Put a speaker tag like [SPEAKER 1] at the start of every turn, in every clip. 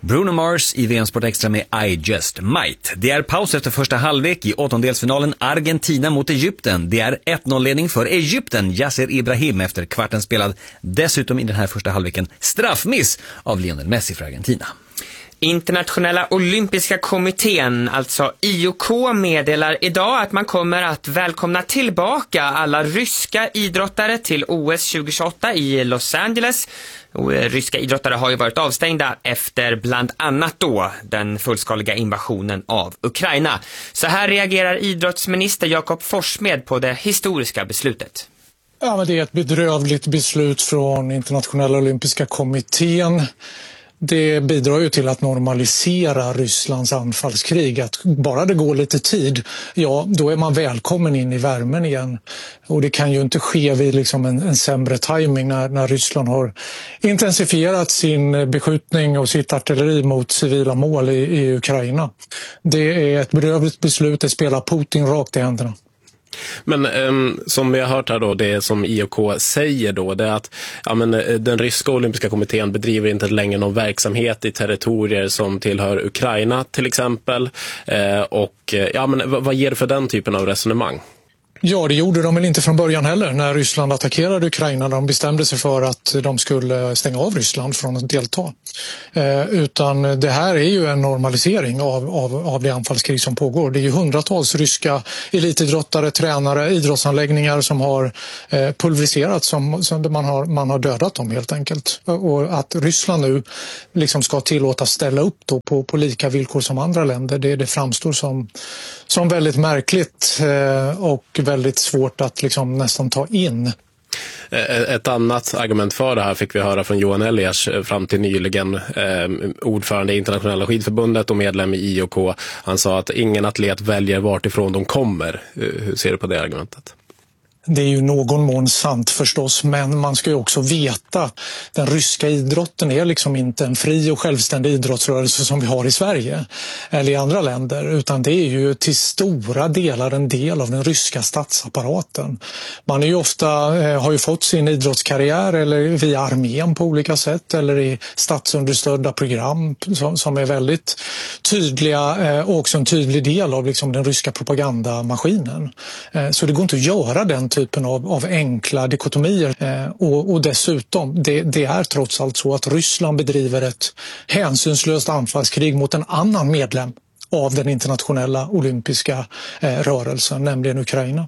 [SPEAKER 1] Bruno Mars i VM Sport Extra med I Just Might. Det är paus efter första halvlek i åttondelsfinalen Argentina mot Egypten. Det är 1-0-ledning för Egypten, Yasser Ibrahim efter kvarten spelad. Dessutom i den här första halvleken straffmiss av Lionel Messi för Argentina.
[SPEAKER 2] Internationella olympiska kommittén, alltså IOK, meddelar idag att man kommer att välkomna tillbaka alla ryska idrottare till OS 2028 i Los Angeles. Ryska idrottare har ju varit avstängda efter bland annat då den fullskaliga invasionen av Ukraina. Så här reagerar idrottsminister Jakob Forssmed på det historiska beslutet.
[SPEAKER 3] Ja, men det är ett bedrövligt beslut från Internationella olympiska kommittén. Det bidrar ju till att normalisera Rysslands anfallskrig. Att bara det går lite tid, ja, då är man välkommen in i värmen igen. Och det kan ju inte ske vid liksom en sämre timing när Ryssland har intensifierat sin beskjutning och sitt artilleri mot civila mål i Ukraina. Det är ett bedrövligt beslut, det spelar Putin rakt i händerna.
[SPEAKER 4] Men som vi har hört här då, det som IOK säger då, det är att den ryska olympiska kommittén bedriver inte längre någon verksamhet i territorier som tillhör Ukraina till exempel. Vad ger det för den typen av resonemang?
[SPEAKER 3] Ja, det gjorde de väl inte från början heller när Ryssland attackerade Ukraina. De bestämde sig för att de skulle stänga av Ryssland från att delta. Utan det här är ju en normalisering av det anfallskrig som pågår. Det är ju hundratals ryska elitidrottare, tränare, idrottsanläggningar som har pulveriserats, som man har dödat dem helt enkelt. Och att Ryssland nu liksom ska tillåtas ställa upp då på lika villkor som andra länder, det framstår som väldigt märkligt och väldigt svårt att liksom nästan ta in.
[SPEAKER 4] Ett annat argument för det här fick vi höra från Johan Elias fram till nyligen, ordförande i Internationella skidförbundet och medlem i IOK. Han sa att ingen atlet väljer vart ifrån de kommer. Hur ser du på det argumentet?
[SPEAKER 3] Det är ju någon mån sant förstås, men man ska ju också veta den ryska idrotten är liksom inte en fri och självständig idrottsrörelse som vi har i Sverige eller i andra länder, utan det är ju till stora delar en del av den ryska statsapparaten. Man är ju ofta, har ju fått sin idrottskarriär eller via armén på olika sätt eller i statsunderstödda program som är väldigt tydliga och också en tydlig del av liksom den ryska propagandamaskinen. Så det går inte att göra den typen av enkla dikotomier och dessutom det är trots allt så att Ryssland bedriver ett hänsynslöst anfallskrig mot en annan medlem av den internationella olympiska rörelsen, nämligen Ukraina.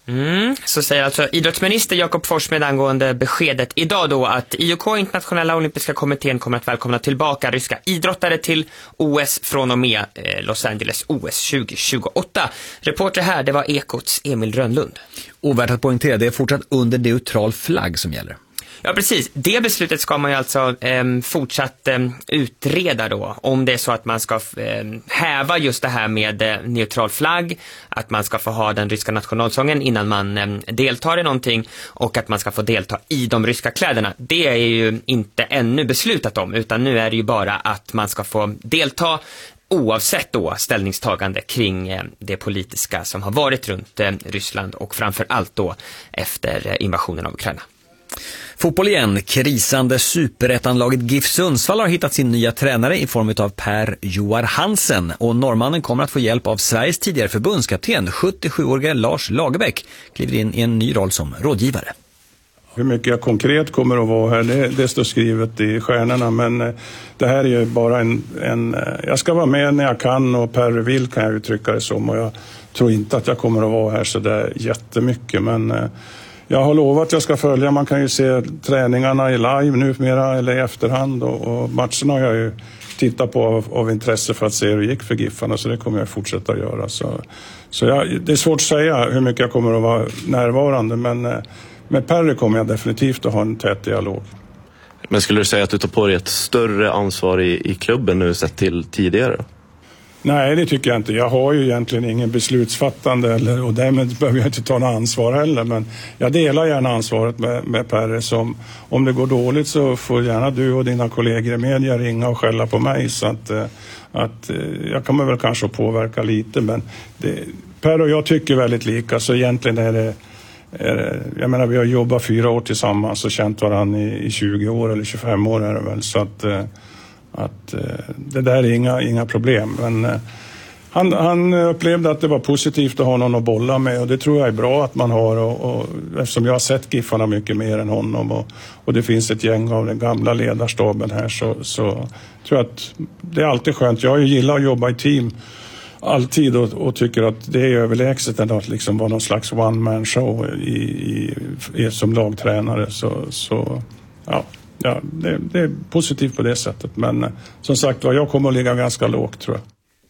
[SPEAKER 2] Så säger alltså idrottsminister Jakob Forssmed angående beskedet idag då att IOK, Internationella olympiska kommittén, kommer att välkomna tillbaka ryska idrottare till OS från och med Los Angeles OS 2028. Reporter här, det var Ekots Emil Rönnlund.
[SPEAKER 1] Och värt att poängtera, det är fortsatt under neutral flagg som gäller.
[SPEAKER 2] Ja, precis. Det beslutet ska man ju alltså fortsatt utreda då. Om det är så att man ska häva just det här med neutral flagg, att man ska få ha den ryska nationalsången innan man deltar i någonting och att man ska få delta i de ryska kläderna. Det är ju inte ännu beslutat om, utan nu är det ju bara att man ska få delta oavsett då ställningstagande kring det politiska som har varit runt Ryssland och framför allt då efter invasionen av Ukraina.
[SPEAKER 1] Fotboll igen. Krisande superettanlaget GIF Sundsvall har hittat sin nya tränare i form av Per Joar Hansen, och norrmannen kommer att få hjälp av Sveriges tidigare förbundskapten, 77-årige Lars Lagerbäck, kliver in i en ny roll som rådgivare.
[SPEAKER 5] Hur mycket jag konkret kommer att vara här, det står skrivet i stjärnorna, men det här är ju bara jag ska vara med när jag kan och Per vill, kan jag uttrycka det som, och jag tror inte att jag kommer att vara här så där jättemycket, men jag har lovat att jag ska följa. Man kan ju se träningarna i live numera eller i efterhand, och matcherna har jag ju tittat på av intresse för att se hur det gick för Giffarna, så det kommer jag fortsätta att göra. Så det är svårt att säga hur mycket jag kommer att vara närvarande, men med Perry kommer jag definitivt att ha en tät dialog.
[SPEAKER 6] Men skulle du säga att du tar på dig ett större ansvar i klubben nu sett till tidigare?
[SPEAKER 5] Nej, det tycker jag inte. Jag har ju egentligen ingen beslutsfattande och därmed behöver jag inte ta något ansvar heller. Men jag delar gärna ansvaret med Perre. Som, om det går dåligt så får gärna du och dina kollegor i media ringa och skälla på mig. Så att jag kommer väl kanske påverka lite. Men Perre och jag tycker väldigt lika, så egentligen är det... Jag menar, vi har jobbat 4 år tillsammans och känt varandra i 20 år eller 25 år är det väl. Så att det där är inga problem. Men han upplevde att det var positivt att ha någon att bolla med, och det tror jag är bra att man har, och eftersom jag har sett Giffarna mycket mer än honom och det finns ett gäng av den gamla ledarstaben här, så tror jag att det är alltid skönt. Jag gillar att jobba i team alltid och tycker att det är överlägset än att liksom vara någon slags one-man show som lagtränare. Så det är positivt på det sättet, men som sagt jag kommer att ligga ganska lågt, tror jag.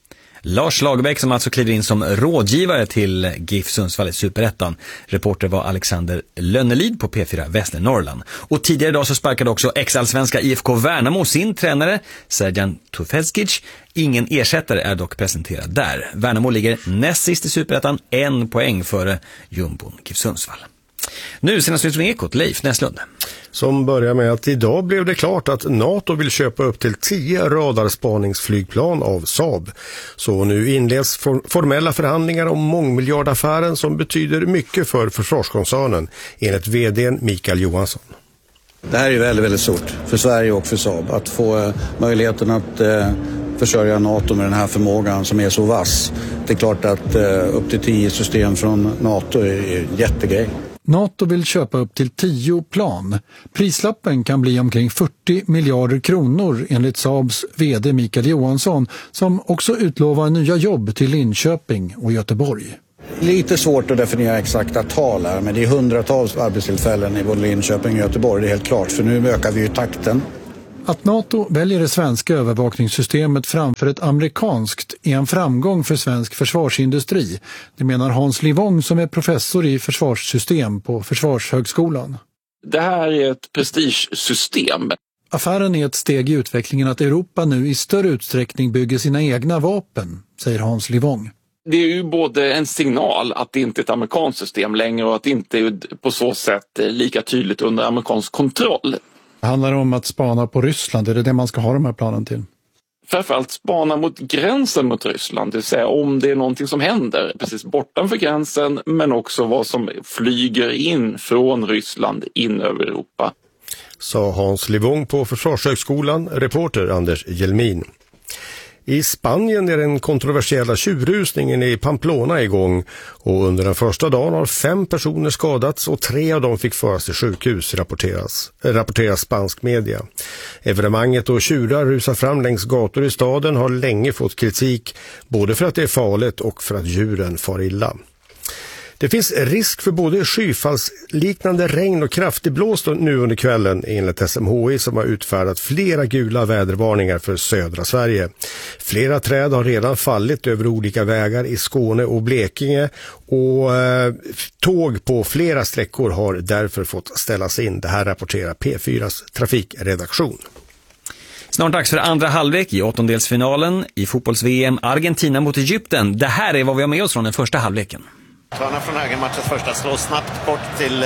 [SPEAKER 1] Lars Lagerbäck som alltså kliver in som rådgivare till GIF Sundsvall i Superettan. Reporter var Alexander Lönnelid på P4 Västernorrland. Och tidigare idag så sparkade också ex-allsvenska IFK Värnamo sin tränare Serjan Tufezgic. Ingen ersättare är dock presenterad där. Värnamo ligger näst sist i Superettan, 1 poäng före jumbon GIF Sundsvall. Nu senast ut från Ekot, Leif Näslund.
[SPEAKER 7] Som börjar med att idag blev det klart att NATO vill köpa upp till 10 radarspaningsflygplan av Saab. Så nu inleds formella förhandlingar om mångmiljardaffären som betyder mycket för försvarskoncernen, enligt vd:n Mikael Johansson.
[SPEAKER 8] Det här är väldigt, väldigt stort för Sverige och för Saab att få möjligheten att försörja NATO med den här förmågan som är så vass. Det är klart att upp till 10 system från NATO är en jättegrej.
[SPEAKER 3] NATO vill köpa upp till 10 plan. Prislappen kan bli omkring 40 miljarder kronor enligt Saabs vd Mikael Johansson, som också utlovar nya jobb till Linköping och Göteborg.
[SPEAKER 8] Lite svårt att definiera exakta tal här, men det är hundratals arbetstillfällen i både Linköping och Göteborg, det är helt klart, för nu ökar vi ju takten.
[SPEAKER 3] Att NATO väljer det svenska övervakningssystemet framför ett amerikanskt är en framgång för svensk försvarsindustri. Det menar Hans Livong som är professor i försvarssystem på Försvarshögskolan.
[SPEAKER 9] Det här är ett prestigesystem.
[SPEAKER 3] Affären är ett steg i utvecklingen att Europa nu i större utsträckning bygger sina egna vapen, säger Hans Livong.
[SPEAKER 9] Det är ju både en signal att det inte är ett amerikanskt system längre och att det inte är på så sätt lika tydligt under amerikansk kontroll.
[SPEAKER 3] Handlar det om att spana på Ryssland? Är det man ska ha de här planen till?
[SPEAKER 9] Framförallt spana mot gränsen mot Ryssland, det vill säga om det är någonting som händer precis bortanför gränsen, men också vad som flyger in från Ryssland in över Europa.
[SPEAKER 7] Sa Hans Livong på Försvarshögskolan, reporter Anders Jelmin. I Spanien är den kontroversiella tjurrusningen i Pamplona igång och under den första dagen har 5 personer skadats och 3 av dem fick föras till sjukhus, rapporterar spansk media. Evenemanget och tjurar rusar fram längs gator i staden har länge fått kritik både för att det är farligt och för att djuren far illa. Det finns risk för både skyfallsliknande regn och kraftig blåst nu under kvällen enligt SMHI som har utfärdat flera gula vädervarningar för södra Sverige. Flera träd har redan fallit över olika vägar i Skåne och Blekinge och tåg på flera sträckor har därför fått ställas in. Det här rapporterar P4s trafikredaktion.
[SPEAKER 1] Snart dags för andra halvlek i åttondelsfinalen i fotbolls-VM Argentina mot Egypten. Det här är vad vi har med oss från den första halvleken.
[SPEAKER 10] Törnar från högermatchens första slår snabbt bort till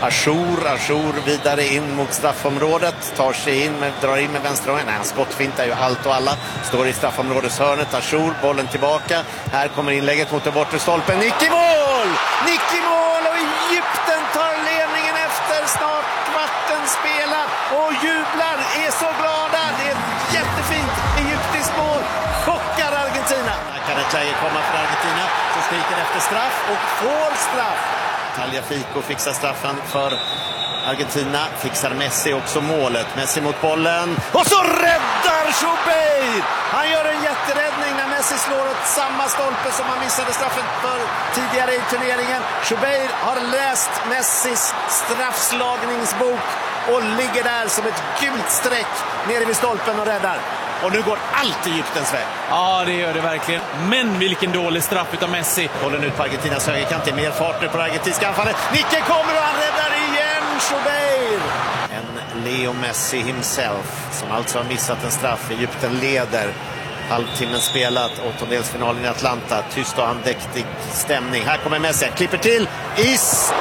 [SPEAKER 10] Achour vidare in mot straffområdet, tar sig in, drar in med vänsterhången. Han skottfintar ju allt och alla, står i straffområdeshörnet. Achour, bollen tillbaka, här kommer inlägget mot den bortre stolpen. Nick i mål och Egypten tar ledningen efter snart kvarten spela och jublar, är så glada. Det är ett jättefint egyptiskt mål, chockar Argentina. Här kan ett läge komma för Argentina, som skriker efter straff och får straff. Tagliafico fixar straffen för Argentina, fixar Messi också målet. Messi mot bollen och så räddar Schubeir! Han gör en jätteräddning när Messi slår åt samma stolpe som han missade straffen för tidigare i turneringen. Schubeir har läst Messis straffslagningsbok och ligger där som ett gult streck nere vid stolpen och räddar. Och nu går allt Egyptens väg.
[SPEAKER 11] Ja, det gör det verkligen. Men vilken dålig straff utav Messi.
[SPEAKER 10] Bollen ut på Argentinas högerkant. Det är mer fart nu på det argentinska anfallet. Nicke kommer och han räddar igen Schubeir. En Leo Messi himself som alltså har missat en straff. Egypten leder. Halvtimmen spelat. Åttondelsfinalen i Atlanta. Tyst och andäktig stämning. Här kommer Messi. Han klipper till i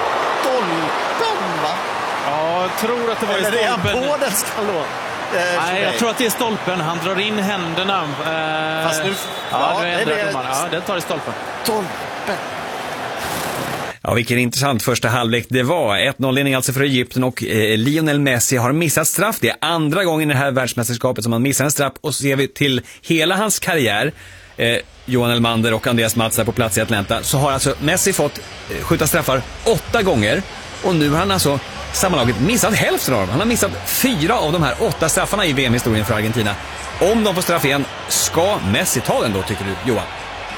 [SPEAKER 10] stolpen, va?
[SPEAKER 11] Ja, jag tror att det var i stolpen.
[SPEAKER 10] Eller är han på den skallon?
[SPEAKER 11] Nej, jag tror att det är stolpen. Han drar in händerna.
[SPEAKER 10] Fast nu...
[SPEAKER 11] Ja, det tar i stolpen.
[SPEAKER 10] Stolpen.
[SPEAKER 1] Ja, vilken intressant första halvlek det var. 1-0-ledning alltså för Egypten och Lionel Messi har missat straff. Det är andra gången i det här världsmästerskapet som han missar en straff, och ser vi till hela hans karriär, Johan Elmander och Andreas Mats på plats i Atlanta, så har alltså Messi fått skjuta straffar 8 gånger, och nu har han alltså sammanlaget missat hälften av dem. Han har missat 4 av de här 8 straffarna i VM-historien för Argentina. Om de får straff igen, ska Messi ta den då, tycker du, Johan?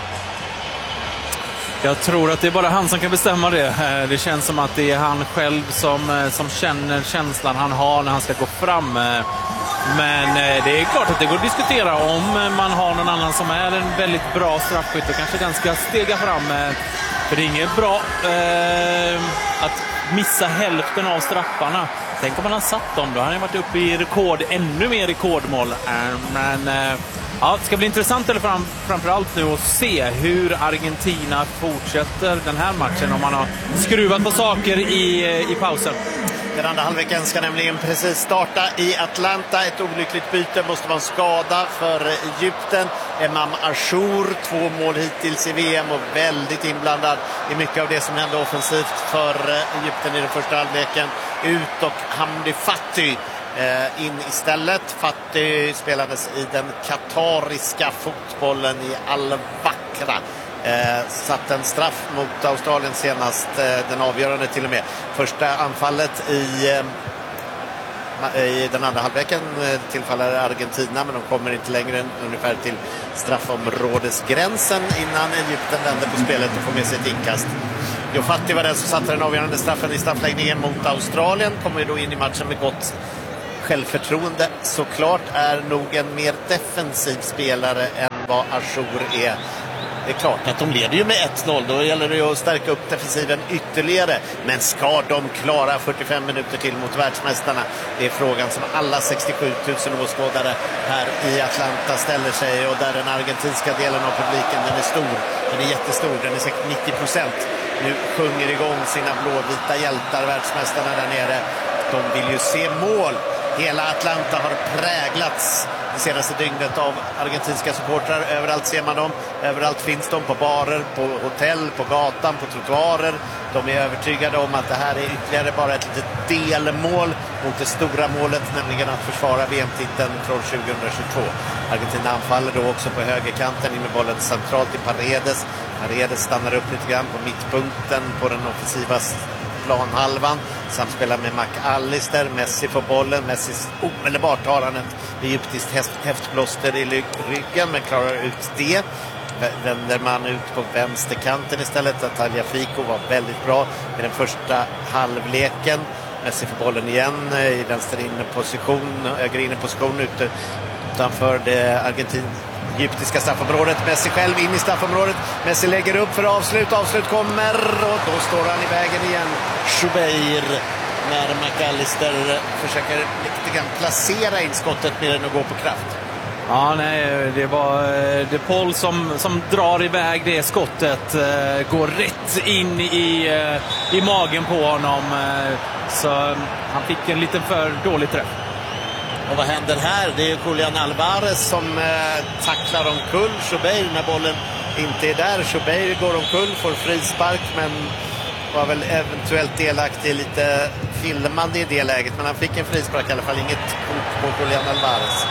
[SPEAKER 11] Jag tror att det är bara han som kan bestämma det. Det känns som att det är han själv som känner känslan han har när han ska gå fram. Men det är klart att det går att diskutera om man har någon annan som är en väldigt bra straffskytt, och kanske den ska stega fram. För det är inget bra att missa hälften av straffarna. Tänk om man har satt dem då. Han har varit uppe i ännu mer rekordmål. Men ja, det ska bli intressant framförallt nu att se hur Argentina fortsätter den här matchen, om man har skruvat på saker i pausen.
[SPEAKER 10] Den andra halvleken ska nämligen precis starta i Atlanta. Ett olyckligt byte, måste vara en skada för Egypten. Emam Achour, 2 mål hittills i VM och väldigt inblandad i mycket av det som hände offensivt för Egypten i den första halvleken. Ut, och Hamdi Fatty in istället. Fatty spelades i den katariska fotbollen i Al-Wakra. Satt en straff mot Australien senast, den avgörande till och med. Första anfallet i den andra halvleken tillfaller Argentina, men de kommer inte längre än ungefär till straffområdesgränsen innan Egypten vänder på spelet och får med sig ett inkast. Jo Fatty var den som satte den avgörande straffen i straffläggningen mot Australien. Kommer då in i matchen med gott självförtroende. Såklart är nog en mer defensiv spelare än vad Achour är. Det är klart att de leder ju med 1-0. Då gäller det ju att stärka upp defensiven ytterligare. Men ska de klara 45 minuter till mot världsmästarna? Det är frågan som alla 67 000 åskådare här i Atlanta ställer sig. Och där den argentinska delen av publiken, den är stor. Den är jättestor. Den är säkert 90%. Nu sjunger igång sina blåvita hjältar, världsmästarna där nere. De vill ju se mål. Hela Atlanta har präglats det senaste dygnet av argentinska supportrar. Överallt ser man dem. Överallt finns de, på barer, på hotell, på gatan, på trottoarer. De är övertygade om att det här är ytterligare bara ett litet delmål mot det stora målet, nämligen att försvara VM-titeln från 2022. Argentina anfaller då också på högerkanten, in med bollen centralt i Paredes. Paredes stannar upp lite grann på mittpunkten på den offensiva planhalvan, samspelar med McAllister. Messi får bollen. Messi omedelbart har han ett egyptiskt häftblåster i ryggen, men klarar ut det. Vänder man ut på vänsterkanten istället. Tagliafico var väldigt bra i den första halvleken. Messi får bollen igen i vänster inneposition, höger inneposition utanför det egyptiska straffområdet. Messi själv in i straffområdet. Messi lägger upp för avslut. Avslut kommer och då står han i vägen igen. Schubeir, när McAllister försöker lite grann placera in skottet mer än att gå på kraft.
[SPEAKER 11] Ja, nej, det var De Paul som drar iväg det skottet. Går rätt in i magen på honom. Så han fick en lite för dålig träff.
[SPEAKER 10] Och vad händer här? Det är Julian Alvarez som tacklar omkull Schubeir när bollen inte är där. Schubeir går omkull, får frispark, men var väl eventuellt delaktig lite filmande i det läget. Men han fick en frispark i alla fall, inget kort på Julian Alvarez.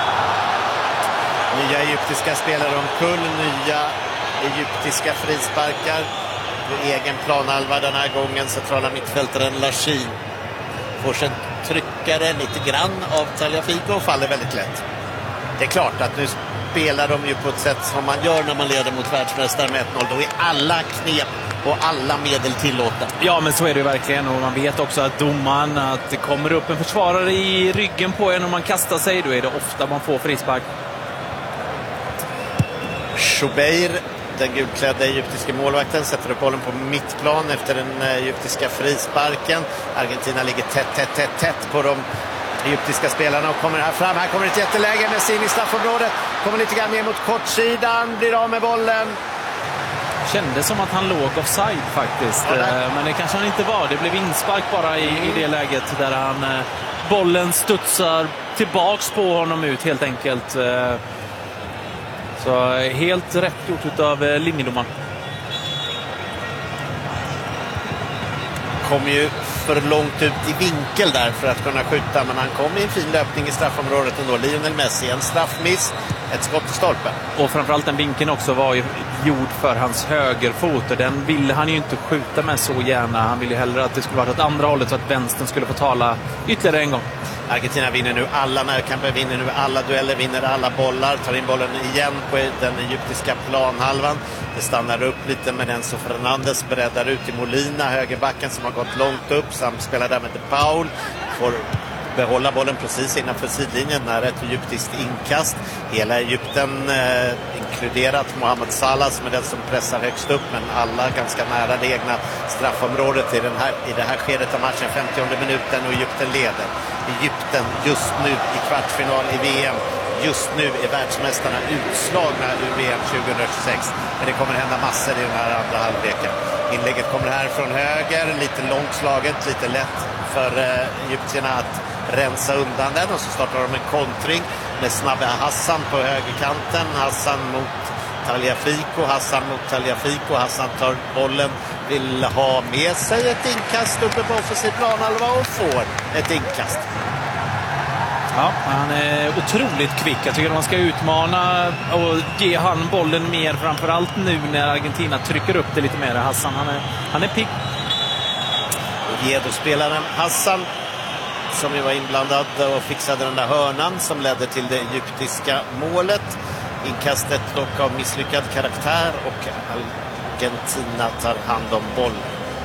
[SPEAKER 10] Nya egyptiska spelare omkull, nya egyptiska frisparkar på egen planhalva den här gången. Centrala mittfältaren Lachin får sig tryckare lite grann av Tagliafico och faller väldigt lätt. Det är klart att nu spelar de ju på ett sätt som man gör när man leder mot världsmästare med 1-0. Då är alla knep och alla medel tillåtna.
[SPEAKER 11] Ja, men så är det ju verkligen. Och man vet också att domaren, att det kommer upp en försvarare i ryggen på en och man kastar sig, då är det ofta man får frispark.
[SPEAKER 10] Schubeir, den gulklädda egyptiska målvakten, sätter upp bollen på mittplan efter den egyptiska frisparken. Argentina ligger tätt på de egyptiska spelarna och kommer här fram. Här kommer ett jätteläge med sin i straffområdet. Kommer lite grann ner mot kortsidan, blir av med bollen.
[SPEAKER 11] Kändes som att han låg offside faktiskt. Ja, men det kanske han inte var. Det blev inspark bara i det läget där bollen studsar tillbaks på honom ut helt enkelt. Så helt rätt gjort av linjedomaren.
[SPEAKER 10] kom ju för långt ut i vinkel där för att kunna skjuta, men han kom i en fin löpning i straffområdet ändå. Lionel Messi, en straffmiss, ett skott i stolpen.
[SPEAKER 11] Och framförallt den vinkeln också var ju gjord för hans högerfot, och den ville han ju inte skjuta med så gärna. Han ville ju hellre att det skulle vara åt andra hållet så att vänstern skulle få tala ytterligare en gång.
[SPEAKER 10] Argentina vinner nu alla närkamper, vinner nu alla dueller, vinner alla bollar, tar in bollen igen på den egyptiska planhalvan. Det stannar upp lite, men Enzo Fernandez breddar ut i Molina, högerbacken som har gått långt upp, samspelar där med De Paul, får behålla bollen precis innanför sidlinjen när ett egyptiskt inkast. Hela Egypten inkluderat Mohamed Salah som är den som pressar högst upp, men alla ganska nära det egna straffområdet i det här skedet av matchen, 50:e minuten, och Egypten leder. Egypten just nu i kvartsfinal i VM. Just nu är världsmästarna utslagna ur VM 2026. Men det kommer hända massor i den här andra halvleken. Inlägget kommer här från höger, lite långt slaget, lite lätt för egyptierna att rensa undan den, och så startar de en kontring med snabba Hassan på högerkanten. Hassan mot Tagliafico, Hassan mot Tagliafico. Hassan tar bollen, vill ha med sig ett inkast uppe på offensiv planhalva och får ett inkast.
[SPEAKER 11] Ja, han är otroligt kvick. Jag tycker att man ska utmana och ge han bollen mer, framförallt nu när Argentina trycker upp det lite mer. Hassan, han är pigg.
[SPEAKER 10] Oviedo-spelaren Hassan, som ju var inblandad och fixade den där hörnan som ledde till det egyptiska målet. Inkastet dock av misslyckad karaktär, och Argentina tar hand om bollen.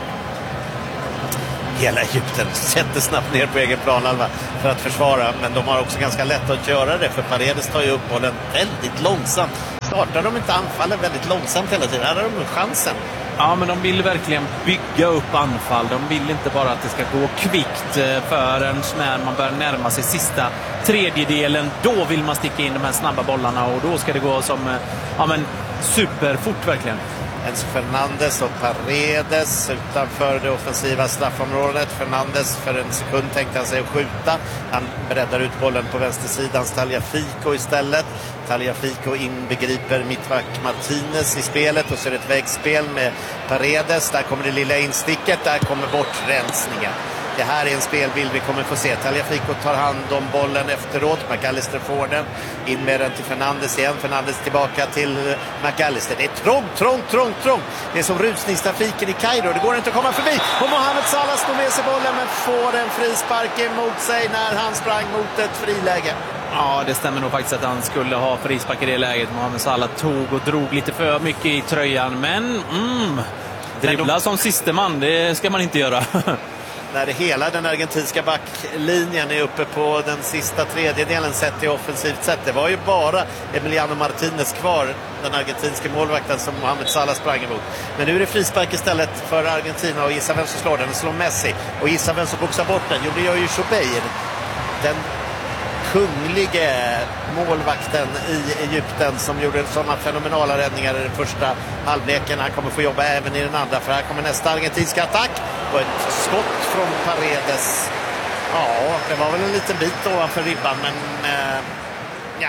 [SPEAKER 10] Hela Egypten sätter snabbt ner på egen planhalva för att försvara, men de har också ganska lätt att göra det, för Paredes tar ju upp bollen väldigt långsamt. Startar de inte anfallen väldigt långsamt hela tiden? Här har de chansen.
[SPEAKER 11] Ja, men de vill verkligen bygga upp anfall. De vill inte bara att det ska gå kvickt förrän när man börjar närma sig sista tredjedelen. Då vill man sticka in de här snabba bollarna, och då ska det gå som superfort verkligen.
[SPEAKER 10] Enzo Fernandez och Paredes utanför det offensiva straffområdet. Fernandez för en sekund tänkte han sig att skjuta. Han breddar ut bollen på vänstersidans Tagliafico istället. Tagliafico inbegriper mittback Martinez i spelet, och så är det ett vägspel med Paredes. Där kommer det lilla insticket, där kommer bortrensningen. Det här är en spelbild vi kommer få se. Tagliafico tar hand om bollen efteråt. McAllister får den. In med den till Fernandes igen. Fernandes tillbaka till McAllister. Det är trångt. Det är som rusningstrafiken i Kairo. Det går inte att komma förbi. Och Mohamed Salah står med sig bollen, men får en frispark emot sig när han sprang mot ett friläge.
[SPEAKER 11] Ja, det stämmer nog faktiskt att han skulle ha frispark i det läget. Mohamed Salah tog och drog lite för mycket i tröjan. Men dribbla som siste man, det ska man inte göra.
[SPEAKER 10] När hela den argentinska backlinjen är uppe på den sista tredjedelen sett i offensivt sätt. Det var ju bara Emiliano Martinez kvar, den argentinska målvakten som Mohamed Salah sprang emot. Men nu är det frispark istället för Argentina, och gissa vem som slår den? Slår Messi. Och gissa vem som boxar bort den? Jo, det gör ju Choubeir. Den kunglige målvakten i Egypten som gjorde sådana fenomenala räddningar i den första halvleken. Han kommer få jobba även i den andra, för här kommer nästa argentinska attack och ett skott från Paredes. Ja, det var väl en liten bit ovanför ribban, men ja.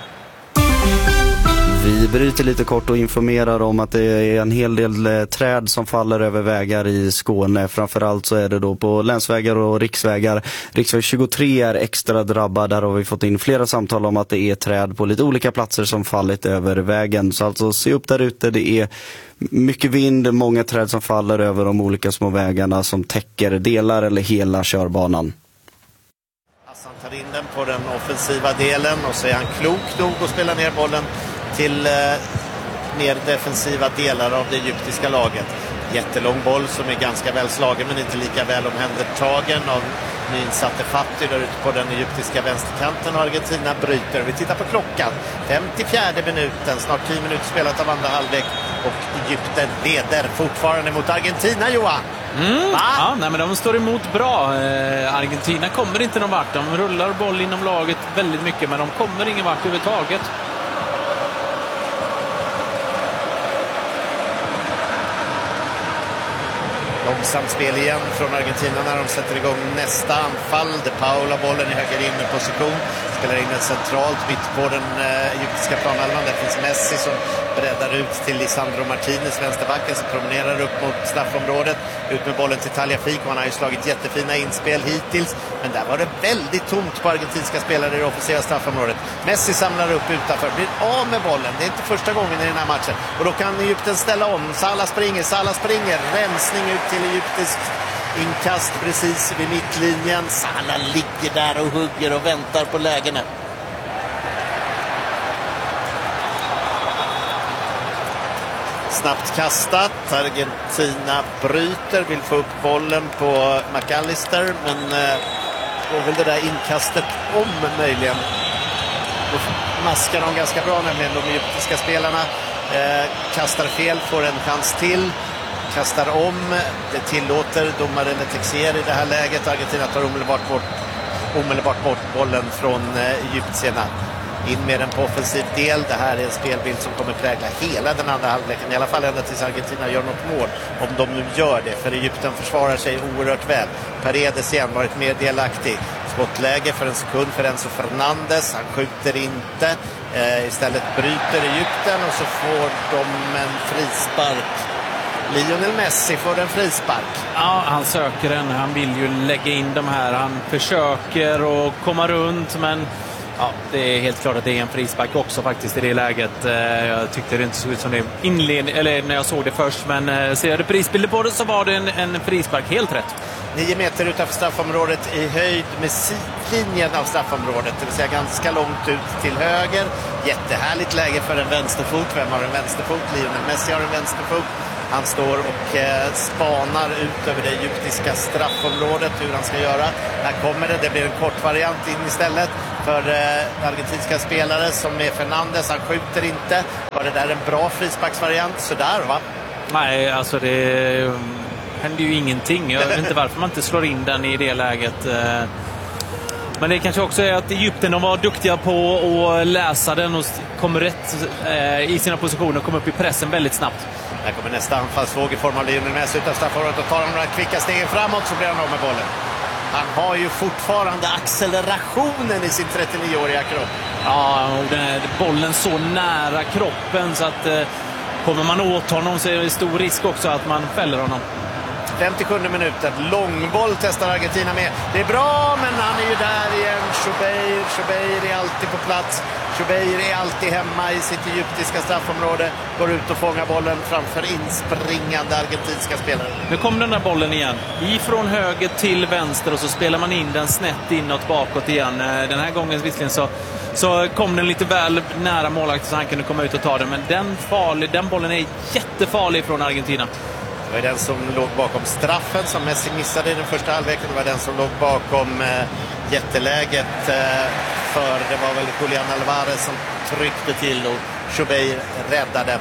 [SPEAKER 12] Vi bryter lite kort och informerar om att det är en hel del träd som faller över vägar i Skåne. Framförallt så är det då på länsvägar och riksvägar. Riksväg 23 är extra drabbad. Där har vi fått in flera samtal om att det är träd på lite olika platser som fallit över vägen. Så alltså se upp där ute. Det är mycket vind, många träd som faller över de olika små vägarna som täcker delar eller hela körbanan.
[SPEAKER 10] Hassan tar in den på den offensiva delen, och så är han klok nog att spela ner bollen till mer defensiva delar av det egyptiska laget. Jättelång boll som är ganska väl slagen, men inte lika väl omhändertagen av nyinsatte Fatti där ute på den egyptiska vänsterkanten, och Argentina bryter. Vi tittar på klockan. 54:e minuten, snart 10 minuter spelat av andra halvlek, och Egypten leder fortfarande mot Argentina, Johan.
[SPEAKER 11] Ja, nej, men de står emot bra. Argentina kommer inte någon vart. De rullar boll inom laget väldigt mycket, men de kommer ingen vart överhuvudtaget.
[SPEAKER 10] Långsamt spel igen från Argentina när de sätter igång nästa anfall. De Paul har bollen i höger innerposition. spelar in den centralt mitt på den egyptiska planhalvan. Där finns Messi som breddar ut till Lisandro Martinez, vänsterbacken, som promenerar upp mot straffområdet. Ut med bollen till Tagliafico. Han har ju slagit jättefina inspel hittills, men där var det väldigt tomt på argentinska spelare i det offensiva straffområdet. Messi samlar upp utanför, blir av med bollen. Det är inte första gången i den här matchen. Och då kan Egypten ställa om. Salah springer. Rensning ut till egyptisk inkast precis vid mittlinjen. Salah ligger där och hugger och väntar på lägena. Snabbt kastat. Argentina bryter, vill få upp bollen på McAllister, men går väl det där inkastet om möjligen. Då maskar de ganska bra, nämligen de egyptiska spelarna. Kastar fel, får en chans till. Kastar om, det tillåter domaren Texier i det här läget. Argentina tar omedelbart bort bollen från egyptierna. In med den på offensiv del. Det här är en spelbild som kommer prägla hela den andra halvleken. I alla fall ända tills Argentina gör något mål. Om de nu gör det. För Egypten försvarar sig oerhört väl. Paredes igen varit mer delaktig. Skottläge för en sekund för Enzo Fernandes. Han skjuter inte. Istället bryter Egypten och så får de en frispark. Lionel Messi får en frispark.
[SPEAKER 11] Ja, han söker den. Han vill ju lägga in de här. Han försöker att komma runt, men ja, det är helt klart att det är en frispark också faktiskt i det läget. Jag tyckte det inte såg ut som det eller när jag såg det först, men ser jag reprisbilder på det så var det en frispark, helt rätt.
[SPEAKER 10] 9 meter utanför straffområdet i höjd med sidlinjen av straffområdet, det vill säga ganska långt ut till höger. Jättehärligt läge för en vänsterfot. Vem har en vänsterfot? Lionel Messi har en vänsterfot. Han står och spanar ut över det egyptiska straffområdet hur han ska göra. Här kommer det blir en kort variant in istället för argentinska spelare som är Fernandes. Han skjuter inte. Var det där en bra frisparksvariant? Sådär, va?
[SPEAKER 11] Nej, alltså det händer ju ingenting. Jag vet inte varför man inte slår in den i det läget. Men det kanske också är att Egypten var duktiga på att läsa den och kommer rätt i sina positioner och kommer upp i pressen väldigt snabbt.
[SPEAKER 10] Här kommer nästa anfallsvåg i form av Lionel Messi utan straffområdet och tar han några kvicka stegen framåt så blir han av med bollen. Han har ju fortfarande accelerationen i sin 39-åriga kropp.
[SPEAKER 11] Ja, och den är bollen så nära kroppen så att kommer man åt honom så är det stor risk också att man fäller honom.
[SPEAKER 10] 57 minuten, långboll testar Argentina med. Det är bra, men han är ju där igen. Chubeir är alltid på plats. Chubeir är alltid hemma i sitt egyptiska straffområde. Går ut och fångar bollen framför inspringande argentinska spelare.
[SPEAKER 11] Nu kommer den där bollen igen. Ifrån höger till vänster och så spelar man in den snett inåt bakåt igen. Den här gången visserligen så kom den lite väl nära målvakten så han kunde komma ut och ta den. Men den bollen är jättefarlig från Argentina.
[SPEAKER 10] Det var den som låg bakom straffen som Messi missade i den första halvleken. Det var den som låg bakom jätteläget för det var väl Julian Alvarez som tryckte till och Chubeir räddade.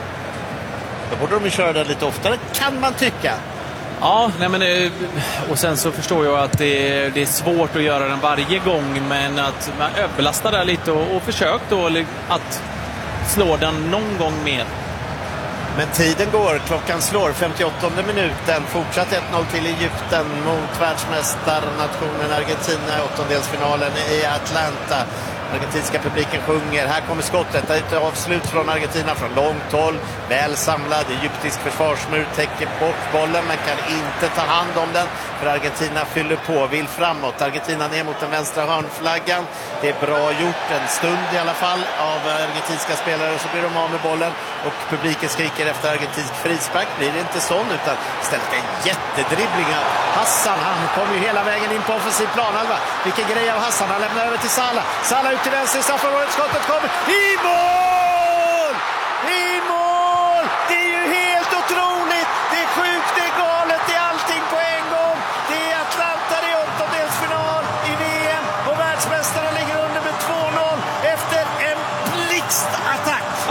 [SPEAKER 10] Då borde de ju köra det lite oftare, kan man tycka.
[SPEAKER 11] Ja, nej men, och sen så förstår jag att det är svårt att göra den varje gång, men att man överlastar där lite och försök då att slå den någon gång mer.
[SPEAKER 10] Men tiden går, klockan slår, 58:e minuten. Fortsatt 1-0 till Egypten mot världsmästarnationen Argentina i åttondelsfinalen i Atlanta. Argentinska publiken sjunger. Här kommer skottet. Ett avslut från Argentina från långt håll. Väl samlad. Egyptisk försvarsmur täcker bort bollen men kan inte ta hand om den. För Argentina fyller på, vill framåt. Argentina ner mot den vänstra hörnflaggan. Det är bra gjort, en stund i alla fall av argentinska spelare. Och så blir de av med bollen och publiken skriker efter argentinsk frispark. Blir det inte sån utan istället en jättedribbling av Hassan. Han kommer ju hela vägen in på offensiv planhalva. Vilken grej av Hassan. Han lämnar över till Salah. Salah ut till vänster i straffområdet. Skottet kommer i mål! I mål! Det är ju helt otroligt. Det är sjukt, det är galet, det är allting på en gång. Det är Atlanta i åttondelsfinal i VM och världsmästarna ligger under med 2-0 efter en blixtattack.
[SPEAKER 11] Ja,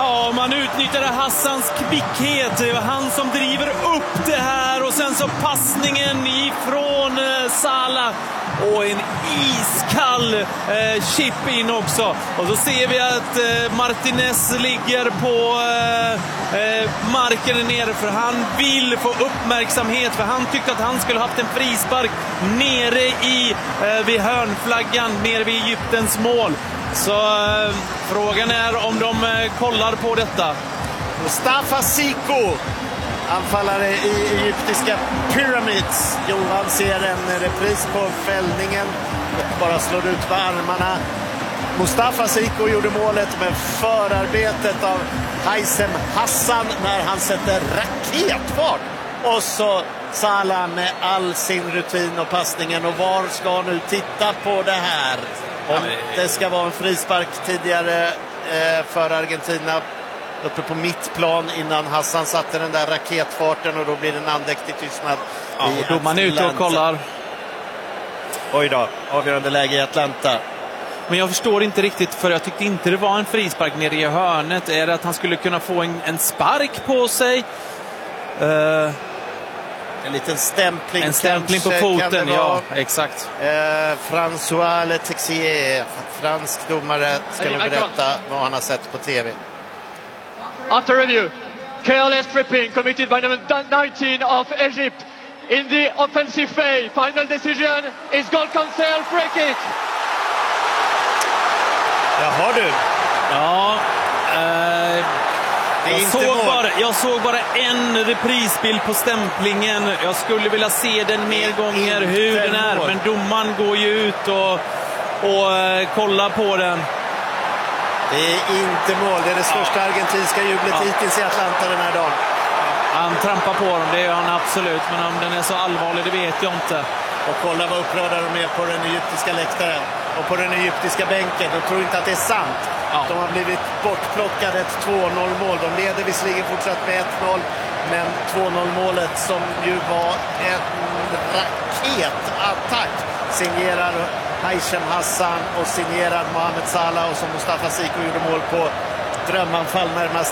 [SPEAKER 11] Han utnyttjade Hassans kvickhet. Det var han som driver upp det här. Och sen så passningen ifrån Salah. Och en iskall chip in också. Och så ser vi att Martinez ligger på marken nere. För han vill få uppmärksamhet. För han tyckte att han skulle haft en frispark nere vid hörnflaggan. Nere vid Egyptens mål. Så frågan är om de kollar på detta.
[SPEAKER 10] Mustafa Siko, anfallare i egyptiska Pyramids. Johan ser en repris på fällningen. Bara slår ut med armarna. Mustafa Siko gjorde målet med förarbetet av Haysem Hassan när han sätter raketfart. Och så Salah med all sin rutin och passningen. Och var ska nu titta på det här? Om det ska vara en frispark tidigare för Argentina uppe på mittplan innan Hassan satte den där raketfarten, och då blir det en andäktig tystnad.
[SPEAKER 11] Ja, då man är ute och kollar.
[SPEAKER 10] Oj då, avgörande läge i Atlanta.
[SPEAKER 11] Men jag förstår inte riktigt, för jag tyckte inte det var en frispark nere i hörnet. Är det att han skulle kunna få en spark på sig?
[SPEAKER 10] En liten stämpling.
[SPEAKER 11] En stämpling på foten, ja, exakt.
[SPEAKER 10] François Letexier, fransk domare, ska nog berätta vad han har sett på tv.
[SPEAKER 13] After review, careless tripping committed by number 19 of Egypt in the offensive phase. Final decision is goal cancel, free kick.
[SPEAKER 10] Jaha du.
[SPEAKER 11] Ja, jag såg bara en reprisbild på stämplingen. Jag skulle vilja se den mer gånger hur den är. Men domaren går ju ut och kollar på den.
[SPEAKER 10] Det är inte mål. Det är det största argentinska jublet hittills i Atlanta den här dagen.
[SPEAKER 11] Han trampar på dem, det gör han absolut. Men om den är så allvarlig, det vet jag inte.
[SPEAKER 10] Och kolla vad upprörda de är på den egyptiska läktaren och på den egyptiska bänken. De tror inte att det är sant. De har blivit bortplockade, ett 2-0-mål. De leder visserligen fortsatt med 1-0. Men 2-0-målet som ju var en raketattack signerar Haysem Hassan och signerar Mohamed Salah, och som Mustafa Siko gjorde mål på drömanfall närmast